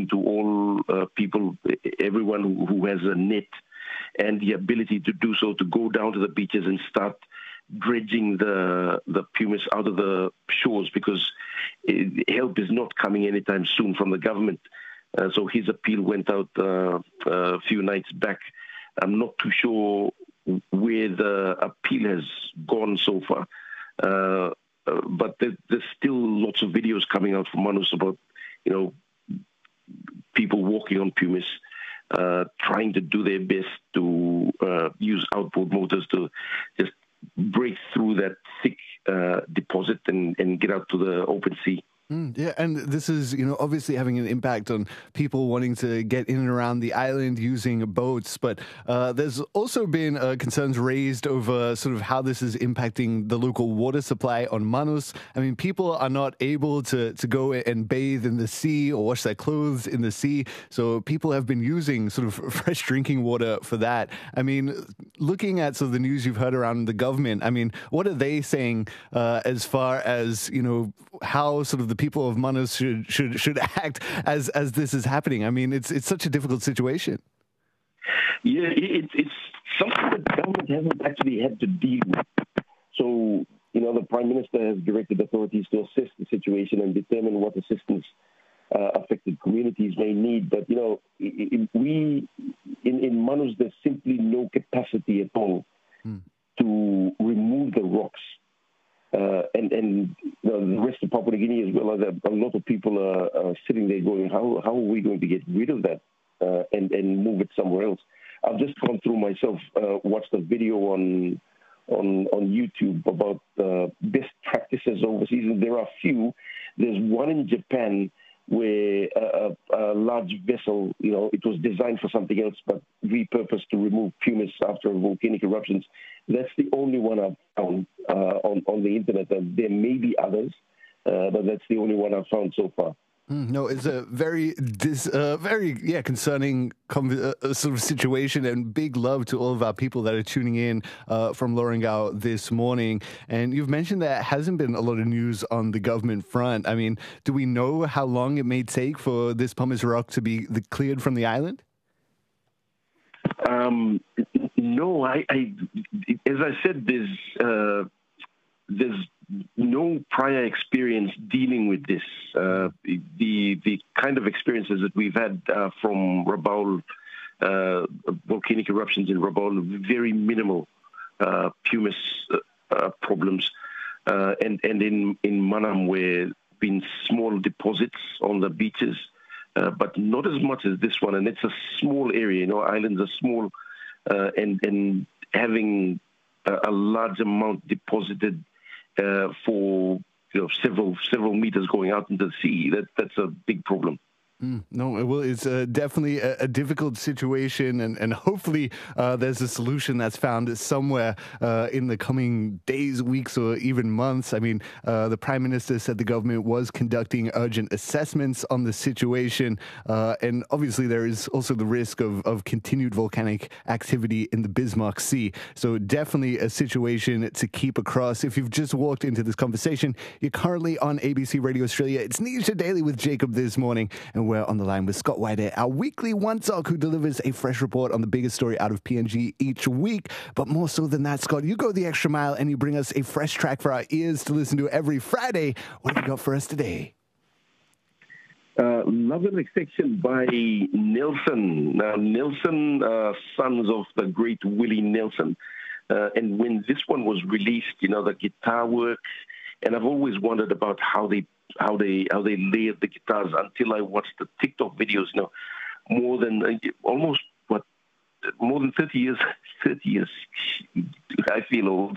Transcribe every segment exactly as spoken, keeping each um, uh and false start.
appealing to all uh, people, everyone who, who has a net and the ability to do so, to go down to the beaches and start dredging the the pumice out of the shores, because it, help is not coming anytime soon from the government. Uh, so his appeal went out uh, a few nights back. I'm not too sure where the appeal has gone so far, uh, uh, but there, there's still lots of videos coming out from Manus about, you know, people walking on pumice, uh, trying to do their best to uh, use outboard motors to just break through that thick uh, deposit and, and get out to the open sea. Mm, yeah, and this is, you know, obviously having an impact on people wanting to get in and around the island using boats. But uh, there's also been uh, concerns raised over sort of how this is impacting the local water supply on Manus. I mean, people are not able to, to go and bathe in the sea or wash their clothes in the sea. So people have been using sort of fresh drinking water for that. I mean, looking at sort of the news you've heard around the government, I mean, what are they saying uh, as far as, you know, how sort of the people of Manus should should should act as as this is happening? I mean, it's it's such a difficult situation. Yeah, it, it's something that the government hasn't actually had to deal with. So, you know, the Prime Minister has directed authorities to assess the situation and determine what assistance uh, affected communities may need. But, you know, in, we in, in Manus, there's simply no capacity at all hmm. to remove the rocks. Uh, and and you know, the rest of Papua New Guinea as well, a lot of people are, are sitting there going, how how are we going to get rid of that uh, and, and move it somewhere else? I've just gone through myself, uh, watched a video on on on YouTube about uh, best practices overseas, and there are a few. There's one in Japan where a, a, a large vessel, you know, it was designed for something else, but repurposed to remove pumice after volcanic eruptions. That's the only one I've found uh, on, on the internet. And there may be others, uh, but that's the only one I've found so far. Mm, no, it's a very, dis, uh, very, yeah, concerning uh, sort of situation, and big love to all of our people that are tuning in uh, from Lorengau this morning. And you've mentioned there hasn't been a lot of news on the government front. I mean, do we know how long it may take for this pumice rock to be the, cleared from the island? Um, no, I, I, as I said, there's, uh, there's no prior experience dealing with this. Uh, the the kind of experiences that we've had uh, from Rabaul, uh, volcanic eruptions in Rabaul, very minimal uh, pumice uh, problems, uh, and and in in Manam, where been small deposits on the beaches, uh, but not as much as this one. And it's a small area. You know, islands are small, uh, and and having a, a large amount deposited. Uh, for you know several several meters going out into the sea, that that's a big problem. Mm, no, well, it's uh, definitely a, a difficult situation, and, and hopefully uh, there's a solution that's found somewhere uh, in the coming days, weeks, or even months. I mean, uh, the Prime Minister said the government was conducting urgent assessments on the situation, uh, and obviously there is also the risk of, of continued volcanic activity in the Bismarck Sea. So definitely a situation to keep across. If you've just walked into this conversation, you're currently on A B C Radio Australia. It's Nisha Daily with Jacob this morning, and we're on the line with Scott Whitehead, our weekly One Talk, who delivers a fresh report on the biggest story out of P N G each week. But more so than that, Scott, you go the extra mile and you bring us a fresh track for our ears to listen to every Friday. What have you got for us today? Uh, Love and Affection by Nelson. Now, Nelson, uh, sons of the great Willie Nelson. Uh, and when this one was released, you know, the guitar work, and I've always wondered about how they how they how they layered the guitars until I watched the TikTok videos. You know, more than uh, almost what more than thirty years. Thirty years, I feel old.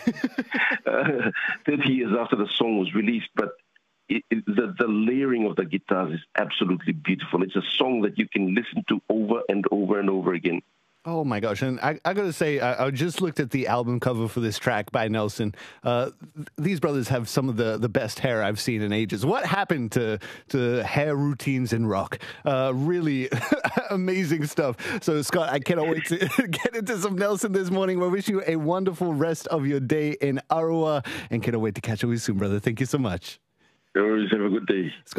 uh, Thirty years after the song was released, but it, it, the the layering of the guitars is absolutely beautiful. It's a song that you can listen to over and over and over again. Oh my gosh. And I, I got to say, I, I just looked at the album cover for this track by Nelson. Uh, th- these brothers have some of the, the best hair I've seen in ages. What happened to, to hair routines in rock? Uh, really amazing stuff. So, Scott, I cannot wait to get into some Nelson this morning. We wish you a wonderful rest of your day in Arawa, and cannot wait to catch up with you soon, brother. Thank you so much. Always have a good day.